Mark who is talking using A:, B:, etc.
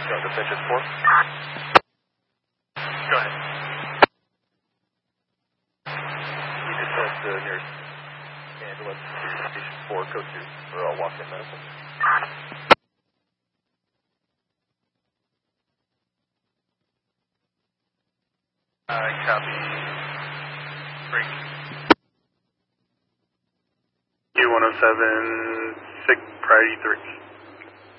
A: Go to Station 4. Go ahead. You just sent the nearest ambulance to Station 4, code 2, for walk-in medicine. Copy. Break. U-107, 6, priority 3.